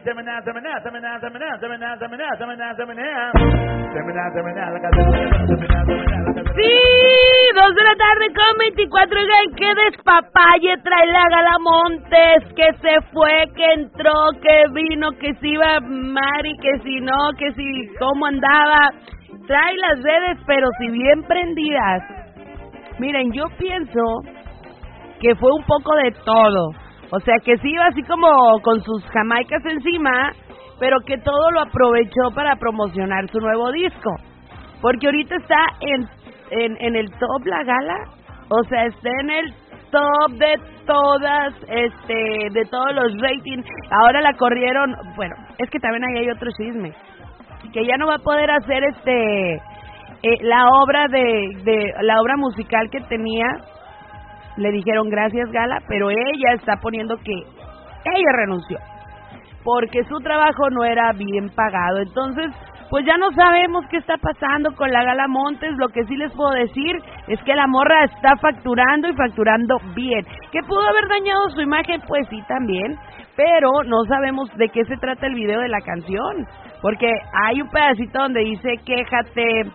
Sí, 2:24 p.m. Oigan, qué despapalle trae la Gala Montes, que se fue, que entró, que vino, que si iba Mari, que si no, que si cómo andaba. Trae las redes, pero si bien prendidas. Miren, yo pienso que fue un poco de todo. O sea, que sí iba así como con sus jamaicas encima, pero que todo lo aprovechó para promocionar su nuevo disco. Porque ahorita está en el top la Gala. O sea, está en el top de todas, de todos los ratings. Ahora la corrieron, bueno, es que también ahí hay otro chisme. Que ya no va a poder hacer la obra la obra musical que tenía. Le dijeron gracias Gala, pero ella está poniendo que ella renunció porque su trabajo no era bien pagado. Entonces, pues ya no sabemos qué está pasando con la Gala Montes. Lo que sí les puedo decir es que la morra está facturando y facturando bien. ¿Que pudo haber dañado su imagen? Pues sí, también. Pero no sabemos de qué se trata el video de la canción, porque hay un pedacito donde dice quéjate,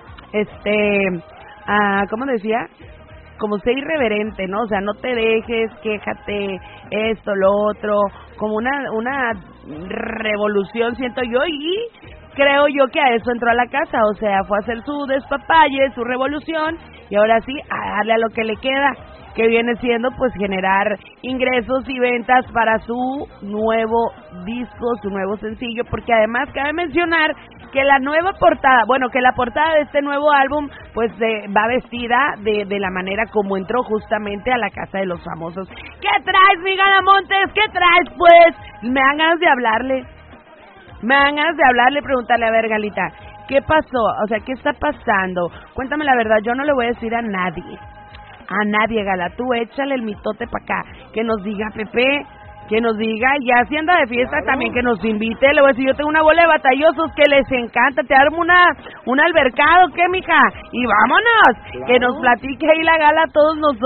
¿cómo decía? Como ser irreverente, ¿no? O sea, no te dejes, quéjate, esto, lo otro, como una revolución, siento yo, y creo yo que a eso entró a la casa. O sea, fue a hacer su despapalle, su revolución, y ahora sí, a darle a lo que le queda, que viene siendo pues generar ingresos y ventas para su nuevo disco, su nuevo sencillo, porque además cabe mencionar que la nueva portada, bueno, que la portada de este nuevo álbum pues va vestida de la manera como entró justamente a la casa de los famosos. ¿Qué traes, mi Gala Montes? ¿Qué traes, pues? Me dan ganas de hablarle, preguntarle, a ver, Galita, ¿qué pasó? O sea, ¿qué está pasando? Cuéntame la verdad, yo no le voy a decir a nadie, Gala, tú échale el mitote para acá, que nos diga Pepe, que nos diga, ya si anda de fiesta, claro, también que nos invite. Le voy a decir, yo tengo una bola de batallosos que les encanta, te armo un albercado, ¿qué, mija? Y vámonos, claro, que nos platique ahí la Gala a todos nosotros.